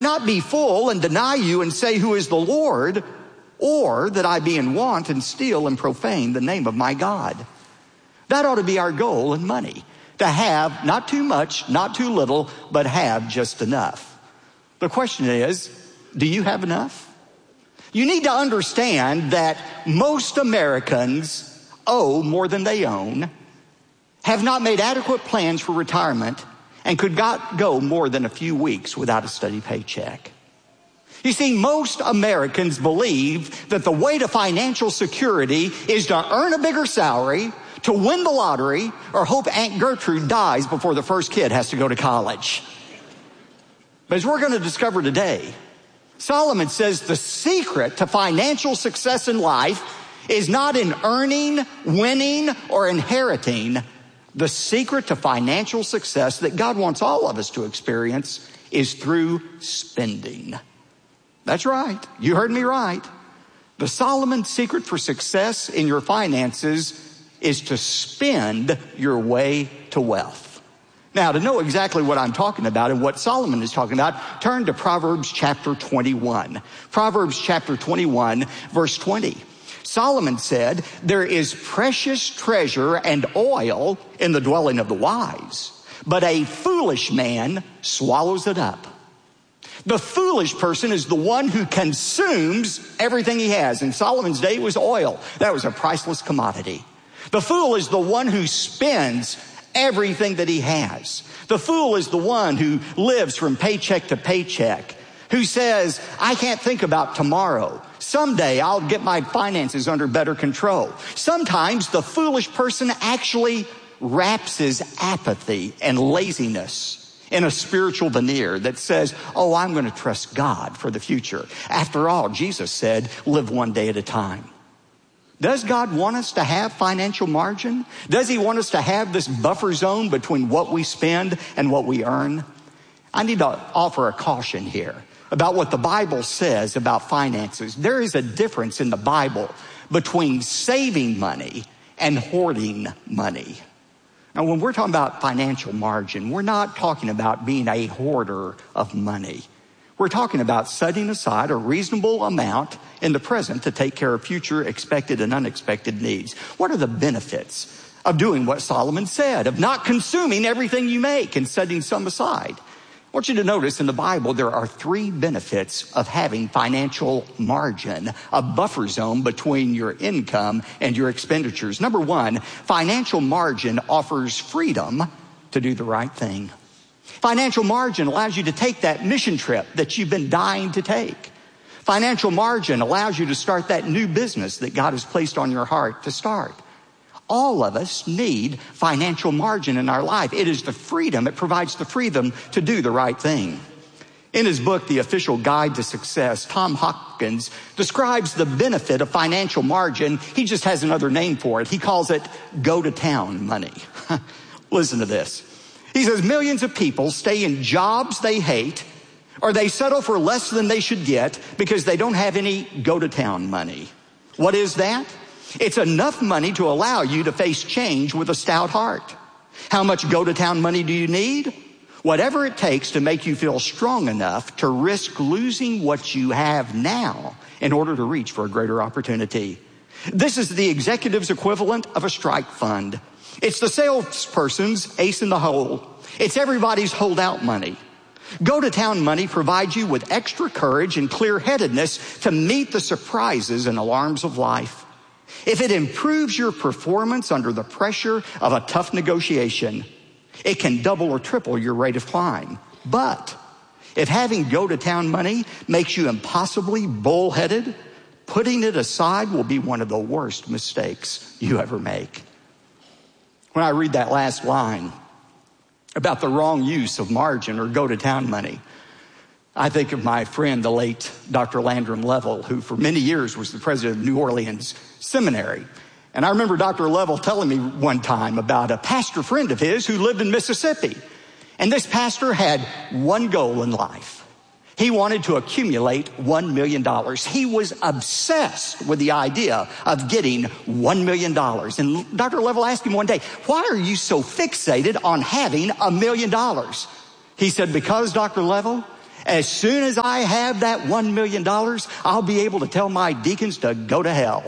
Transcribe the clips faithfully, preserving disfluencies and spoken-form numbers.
not be full and deny you and say, who is the Lord? Or that I be in want and steal and profane the name of my God. That ought to be our goal in money. To have not too much, not too little, but have just enough. The question is, do you have enough? You need to understand that most Americans owe more than they own, have not made adequate plans for retirement, and could not go more than a few weeks without a steady paycheck. You see, most Americans believe that the way to financial security is to earn a bigger salary, to win the lottery, or hope Aunt Gertrude dies before the first kid has to go to college. But as we're going to discover today, Solomon says the secret to financial success in life is not in earning, winning, or inheriting. The secret to financial success that God wants all of us to experience is through spending. That's right. You heard me right. The Solomon secret for success in your finances is to spend your way to wealth. Now, to know exactly what I'm talking about and what Solomon is talking about, turn to Proverbs chapter twenty-one. Proverbs chapter twenty-one, verse twenty. Solomon said, there is precious treasure and oil in the dwelling of the wise, but a foolish man swallows it up. The foolish person is the one who consumes everything he has. In Solomon's day, it was oil. That was a priceless commodity. The fool is the one who spends everything that he has. The fool is the one who lives from paycheck to paycheck, who says, I can't think about tomorrow. Someday I'll get my finances under better control. Sometimes the foolish person actually wraps his apathy and laziness in a spiritual veneer that says, oh, I'm going to trust God for the future. After all, Jesus said, live one day at a time. Does God want us to have financial margin? Does he want us to have this buffer zone between what we spend and what we earn? I need to offer a caution here about what the Bible says about finances. There is a difference in the Bible between saving money and hoarding money. Now, when we're talking about financial margin, we're not talking about being a hoarder of money. We're talking about setting aside a reasonable amount in the present to take care of future expected and unexpected needs. What are the benefits of doing what Solomon said, of not consuming everything you make and setting some aside? I want you to notice in the Bible, there are three benefits of having financial margin, a buffer zone between your income and your expenditures. Number one, financial margin offers freedom to do the right thing. Financial margin allows you to take that mission trip that you've been dying to take. Financial margin allows you to start that new business that God has placed on your heart to start. All of us need financial margin in our life. It is the freedom, it provides the freedom to do the right thing. In his book, The Official Guide to Success, Tom Hopkins describes the benefit of financial margin. He just has another name for it. He calls it go-to-town money. Listen to this. He says, millions of people stay in jobs they hate, or they settle for less than they should get because they don't have any go-to-town money. What is that? It's enough money to allow you to face change with a stout heart. How much go-to-town money do you need? Whatever it takes to make you feel strong enough to risk losing what you have now in order to reach for a greater opportunity. This is the executive's equivalent of a strike fund. It's the salesperson's ace in the hole. It's everybody's holdout money. Go-to-town money provides you with extra courage and clear-headedness to meet the surprises and alarms of life. If it improves your performance under the pressure of a tough negotiation, it can double or triple your rate of climb. But if having go-to-town money makes you impossibly bullheaded, putting it aside will be one of the worst mistakes you ever make. When I read that last line about the wrong use of margin or go-to-town money, I think of my friend, the late Doctor Landrum Level, who for many years was the president of New Orleans Seminary. And I remember Doctor Level telling me one time about a pastor friend of his who lived in Mississippi. And this pastor had one goal in life. He wanted to accumulate one million dollars. He was obsessed with the idea of getting one million dollars. And Doctor Level asked him one day, why are you so fixated on having a million dollars? He said, because, Doctor Level, As soon as I have that one million dollars, I'll be able to tell my deacons to go to hell.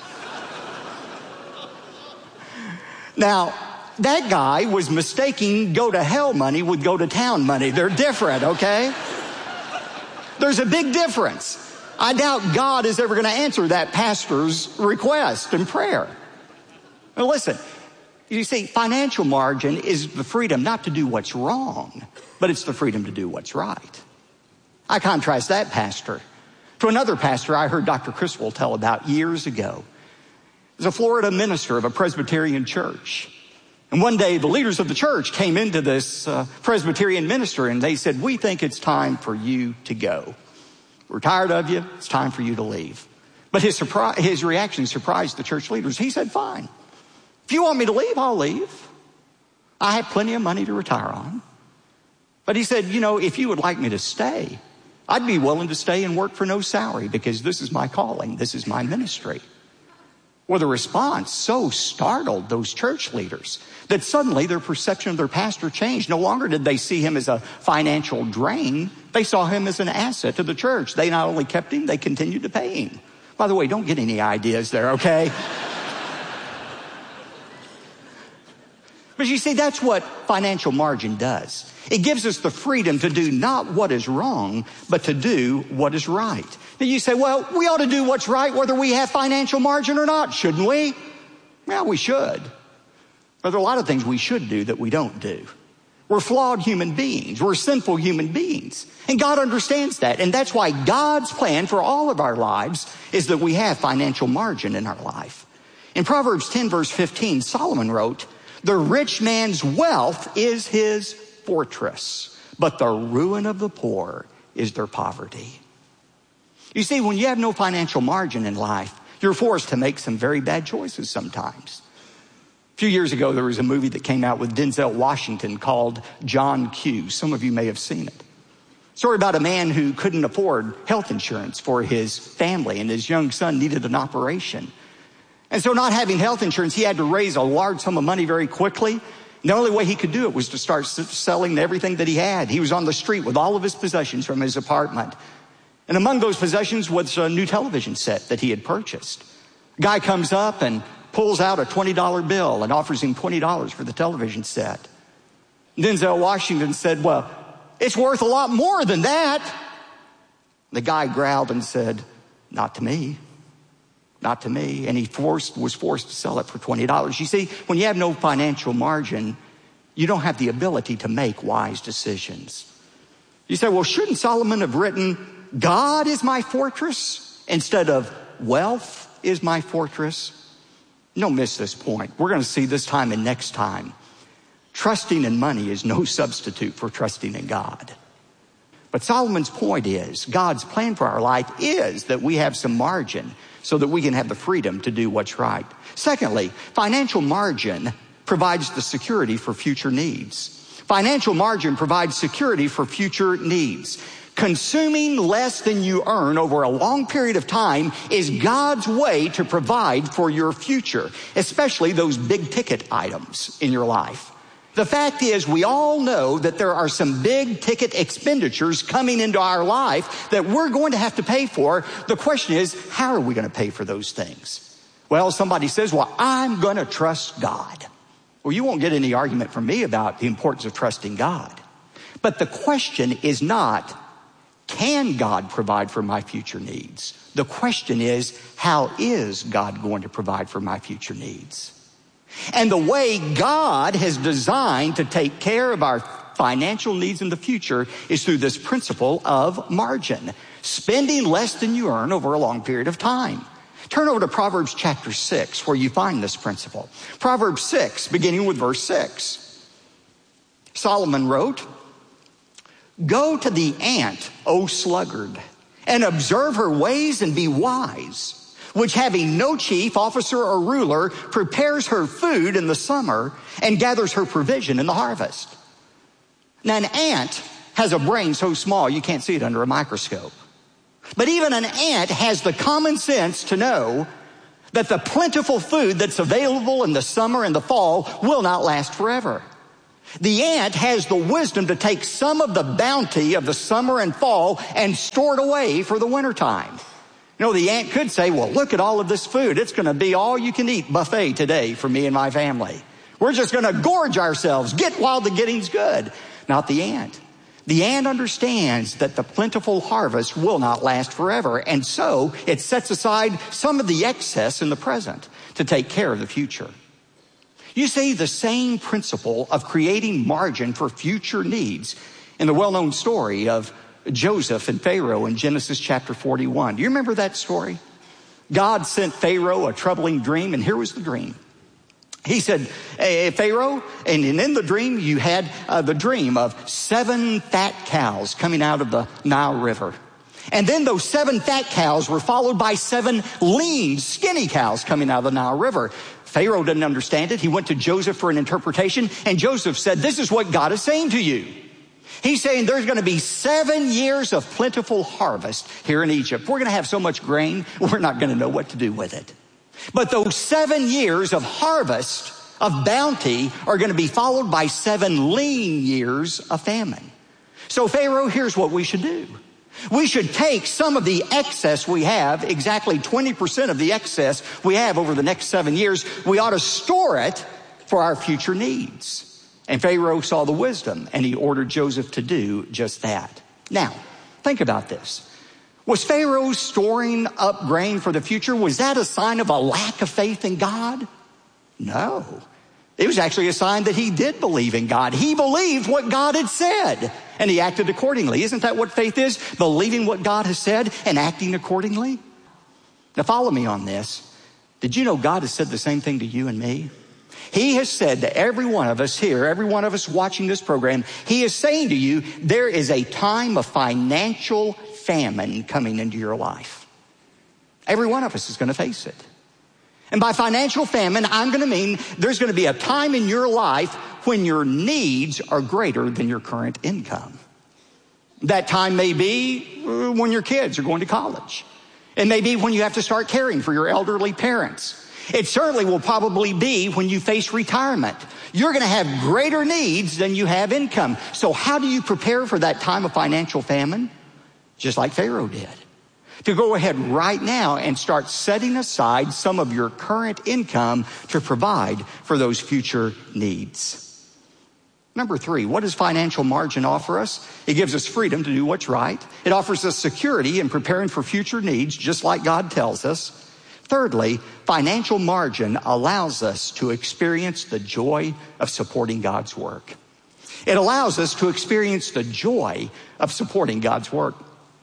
Now, that guy was mistaking go to hell money with go to town money. They're different, okay? There's a big difference. I doubt God is ever going to answer that pastor's request in prayer. Now listen, you see, financial margin is the freedom not to do what's wrong, but it's the freedom to do what's right. I contrast that pastor to another pastor I heard Doctor Criswell tell about years ago. He was a Florida minister of a Presbyterian church. And one day the leaders of the church came into this uh, Presbyterian minister and they said, we think it's time for you to go. We're tired of you. It's time for you to leave. But his surprise, his reaction surprised the church leaders. He said, fine. If you want me to leave, I'll leave. I have plenty of money to retire on. But he said, you know, if you would like me to stay, I'd be willing to stay and work for no salary because this is my calling. This is my ministry. Well, the response so startled those church leaders that suddenly their perception of their pastor changed. No longer did they see him as a financial drain. They saw him as an asset to the church. They not only kept him, they continued to pay him. By the way, don't get any ideas there, okay? But you see, that's what financial margin does. It gives us the freedom to do not what is wrong, but to do what is right. Now you say, well, we ought to do what's right whether we have financial margin or not, shouldn't we? Well, we should. But there are a lot of things we should do that we don't do. We're flawed human beings. We're sinful human beings. And God understands that. And that's why God's plan for all of our lives is that we have financial margin in our life. In Proverbs ten, verse fifteen, Solomon wrote, the rich man's wealth is his fortress, but the ruin of the poor is their poverty. You see, when you have no financial margin in life, you're forced to make some very bad choices sometimes. A few years ago, there was a movie that came out with Denzel Washington called John Q. Some of you may have seen it. Story about a man who couldn't afford health insurance for his family, and his young son needed an operation. And so not having health insurance, he had to raise a large sum of money very quickly. And the only way he could do it was to start selling everything that he had. He was on the street with all of his possessions from his apartment. And among those possessions was a new television set that he had purchased. A guy comes up and pulls out a twenty dollar bill and offers him twenty dollars for the television set. Denzel Washington said, well, it's worth a lot more than that. The guy growled and said, not to me. Not to me. And he forced, was forced to sell it for twenty dollars. You see, when you have no financial margin, you don't have the ability to make wise decisions. You say, well, shouldn't Solomon have written, God is my fortress, instead of wealth is my fortress? Don't miss this point. We're going to see this time and next time. Trusting in money is no substitute for trusting in God. But Solomon's point is, God's plan for our life is that we have some margin so that we can have the freedom to do what's right. Secondly, financial margin provides the security for future needs. Financial margin provides security for future needs. Consuming less than you earn over a long period of time is God's way to provide for your future, especially those big ticket items in your life. The fact is, we all know that there are some big ticket expenditures coming into our life that we're going to have to pay for. The question is, how are we going to pay for those things? Well, somebody says, well, I'm going to trust God. Well, you won't get any argument from me about the importance of trusting God. But the question is not, can God provide for my future needs? The question is, how is God going to provide for my future needs? And the way God has designed to take care of our financial needs in the future is through this principle of margin, spending less than you earn over a long period of time. Turn over to Proverbs chapter six, where you find this principle. Proverbs six, beginning with verse six. Solomon wrote, go to the ant, O sluggard, and observe her ways and be wise, which having no chief, officer, or ruler, prepares her food in the summer and gathers her provision in the harvest. Now, an ant has a brain so small you can't see it under a microscope. But even an ant has the common sense to know that the plentiful food that's available in the summer and the fall will not last forever. The ant has the wisdom to take some of the bounty of the summer and fall and store it away for the wintertime. You know, the ant could say, well, look at all of this food. It's going to be all you can eat buffet today for me and my family. We're just going to gorge ourselves, get while the getting's good. Not the ant. The ant understands that the plentiful harvest will not last forever, and so it sets aside some of the excess in the present to take care of the future. You see the same principle of creating margin for future needs in the well-known story of Joseph and Pharaoh in Genesis chapter forty-one. Do you remember that story? God sent Pharaoh a troubling dream, and here was the dream. He said, hey, Pharaoh, and in the dream you had uh, the dream of seven fat cows coming out of the Nile River. And then those seven fat cows were followed by seven lean, skinny cows coming out of the Nile River. Pharaoh didn't understand it. He went to Joseph for an interpretation, and Joseph said, this is what God is saying to you. He's saying there's going to be seven years of plentiful harvest here in Egypt. We're going to have so much grain, we're not going to know what to do with it. But those seven years of harvest, of bounty, are going to be followed by seven lean years of famine. So Pharaoh, here's what we should do. We should take some of the excess we have, exactly twenty percent of the excess we have over the next seven years. We ought to store it for our future needs. And Pharaoh saw the wisdom, and he ordered Joseph to do just that. Now, think about this. Was Pharaoh storing up grain for the future? Was that a sign of a lack of faith in God? No. It was actually a sign that he did believe in God. He believed what God had said, and he acted accordingly. Isn't that what faith is? Believing what God has said and acting accordingly? Now follow me on this. Did you know God has said the same thing to you and me? He has said to every one of us here, every one of us watching this program, he is saying to you, there is a time of financial famine coming into your life. Every one of us is going to face it. And by financial famine, I'm going to mean there's going to be a time in your life when your needs are greater than your current income. That time may be when your kids are going to college. It may be when you have to start caring for your elderly parents. It certainly will probably be when you face retirement. You're going to have greater needs than you have income. So how do you prepare for that time of financial famine? Just like Pharaoh did. To go ahead right now and start setting aside some of your current income to provide for those future needs. Number three, what does financial margin offer us? It gives us freedom to do what's right. It offers us security in preparing for future needs, just like God tells us. Thirdly, financial margin allows us to experience the joy of supporting God's work. It allows us to experience the joy of supporting God's work.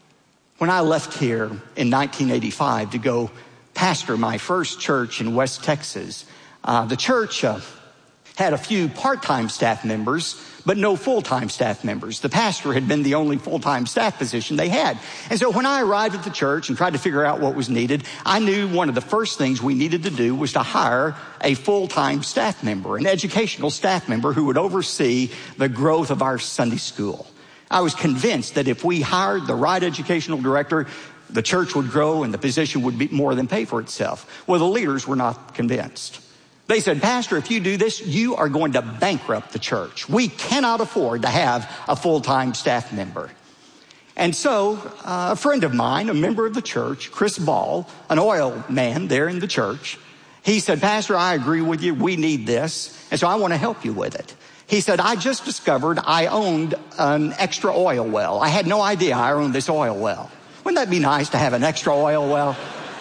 When I left here in nineteen eighty-five to go pastor my first church in West Texas, uh, the church uh, had a few part-time staff members, but no full-time staff members. The pastor had been the only full-time staff position they had. And so when I arrived at the church and tried to figure out what was needed, I knew one of the first things we needed to do was to hire a full-time staff member, an educational staff member who would oversee the growth of our Sunday school. I was convinced that if we hired the right educational director, the church would grow and the position would be more than pay for itself. Well, the leaders were not convinced. They said, Pastor, if you do this, you are going to bankrupt the church. We cannot afford to have a full-time staff member. And so uh, a friend of mine, a member of the church, Chris Ball, an oil man there in the church, he said, Pastor, I agree with you. We need this. And so I want to help you with it. He said, I just discovered I owned an extra oil well. I had no idea I owned this oil well. Wouldn't that be nice to have an extra oil well?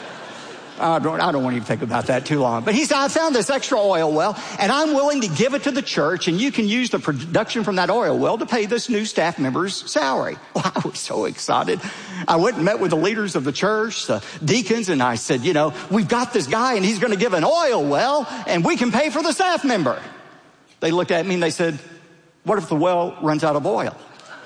I don't, I don't want to even think about that too long. But he said, I found this extra oil well, and I'm willing to give it to the church, and you can use the production from that oil well to pay this new staff member's salary. Well, I was so excited. I went and met with the leaders of the church, the deacons, and I said, you know, we've got this guy, and he's going to give an oil well, and we can pay for the staff member. They looked at me and they said, what if the well runs out of oil?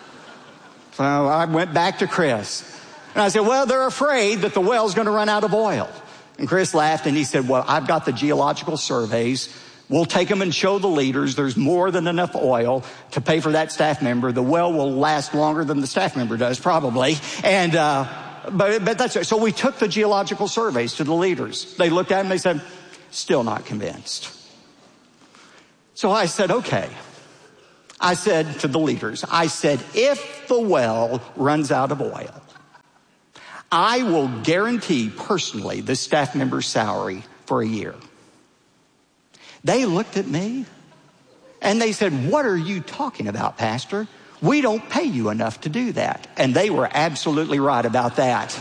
So I went back to Chris. And I said, well, they're afraid that the well's going to run out of oil. And Chris laughed and he said, well, I've got the geological surveys. We'll take them and show the leaders there's more than enough oil to pay for that staff member. The well will last longer than the staff member does, probably. And, uh, but, but that's it. So we took the geological surveys to the leaders. They looked at them and they said, still not convinced. So I said, okay, I said to the leaders, I said, if the well runs out of oil, I will guarantee personally this staff member's salary for a year. They looked at me and they said, what are you talking about, Pastor? We don't pay you enough to do that. And they were absolutely right about that.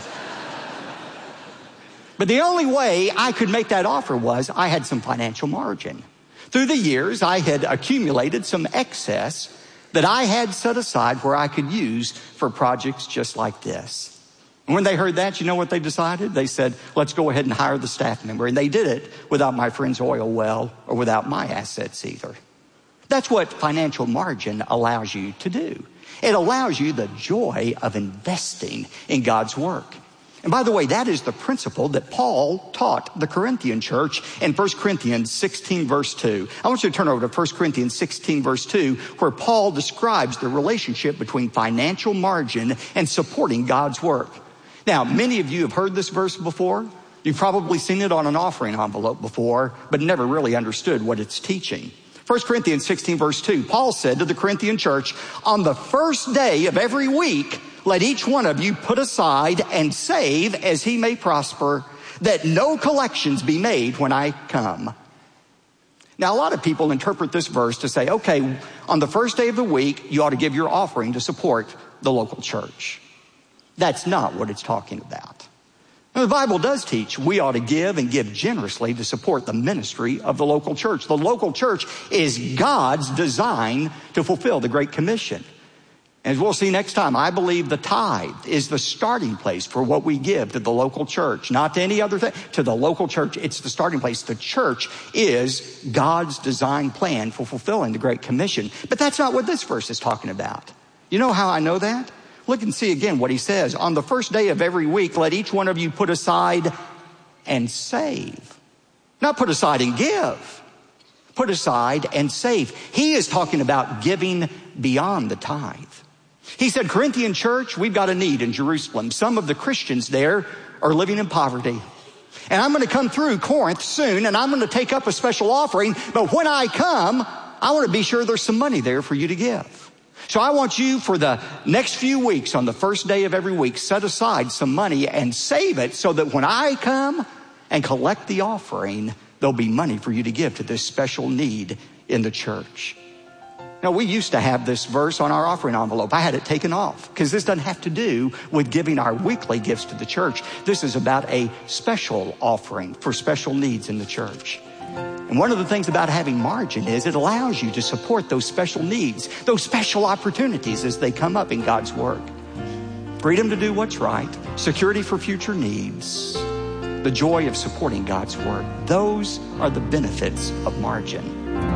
But the only way I could make that offer was I had some financial margin. Through the years, I had accumulated some excess that I had set aside where I could use for projects just like this. And when they heard that, you know what they decided? They said, let's go ahead and hire the staff member. And they did it without my friend's oil well or without my assets either. That's what financial margin allows you to do. It allows you the joy of investing in God's work. And by the way, that is the principle that Paul taught the Corinthian church in First Corinthians sixteen, verse two. I want you to turn over to First Corinthians sixteen, verse two, where Paul describes the relationship between financial margin and supporting God's work. Now, many of you have heard this verse before. You've probably seen it on an offering envelope before, but never really understood what it's teaching. First Corinthians sixteen, verse two, Paul said to the Corinthian church, on the first day of every week, let each one of you put aside and save as he may prosper, that no collections be made when I come. Now, a lot of people interpret this verse to say, okay, on the first day of the week, you ought to give your offering to support the local church. That's not what it's talking about. Now, the Bible does teach we ought to give and give generously to support the ministry of the local church. The local church is God's design to fulfill the Great Commission. As we'll see next time, I believe the tithe is the starting place for what we give to the local church, not to any other thing, to the local church. It's the starting place. The church is God's design plan for fulfilling the Great Commission. But that's not what this verse is talking about. You know how I know that? Look and see again what he says. On the first day of every week, let each one of you put aside and save. Not put aside and give. Put aside and save. He is talking about giving beyond the tithe. He said, Corinthian church, we've got a need in Jerusalem. Some of the Christians there are living in poverty. And I'm going to come through Corinth soon, and I'm going to take up a special offering. But when I come, I want to be sure there's some money there for you to give. So I want you for the next few weeks, on the first day of every week, set aside some money and save it so that when I come and collect the offering, there'll be money for you to give to this special need in the church. Now, we used to have this verse on our offering envelope. I had it taken off because this doesn't have to do with giving our weekly gifts to the church. This is about a special offering for special needs in the church. And one of the things about having margin is it allows you to support those special needs, those special opportunities as they come up in God's work. Freedom to do what's right, security for future needs, the joy of supporting God's work. Those are the benefits of margin.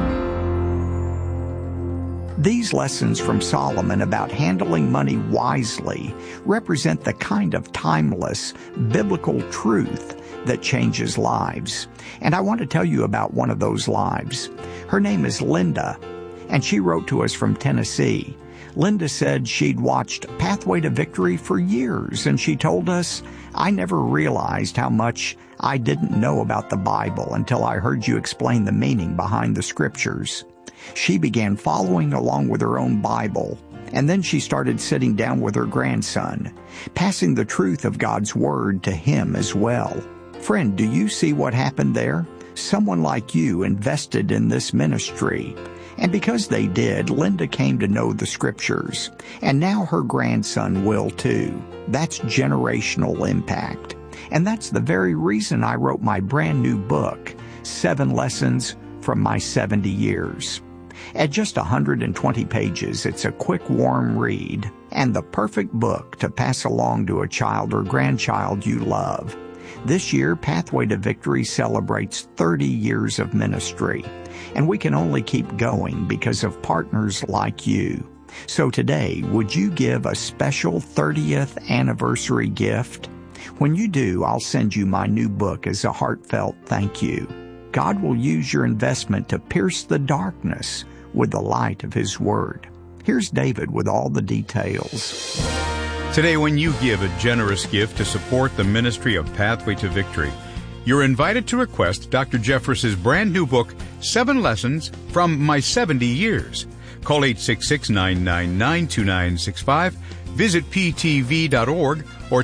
These lessons from Solomon about handling money wisely represent the kind of timeless, biblical truth that changes lives. And I want to tell you about one of those lives. Her name is Linda, and she wrote to us from Tennessee. Linda said she'd watched Pathway to Victory for years, and she told us, I never realized how much I didn't know about the Bible until I heard you explain the meaning behind the scriptures. She began following along with her own Bible, and then she started sitting down with her grandson, passing the truth of God's Word to him as well. Friend, do you see what happened there? Someone like you invested in this ministry. And because they did, Linda came to know the Scriptures, and now her grandson will too. That's generational impact. And that's the very reason I wrote my brand new book, Seven Lessons from My seventy years. At just one hundred twenty pages, it's a quick, warm read and the perfect book to pass along to a child or grandchild you love. This year, Pathway to Victory celebrates thirty years of ministry, and we can only keep going because of partners like you. So today, would you give a special thirtieth anniversary gift? When you do, I'll send you my new book as a heartfelt thank you. God will use your investment to pierce the darkness with the light of His Word. Here's David with all the details. Today, when you give a generous gift to support the ministry of Pathway to Victory, you're invited to request Doctor Jeffress's brand new book, Seven Lessons from My seventy years. Call eight six six, nine nine nine, two nine six five, visit p t v dot org, or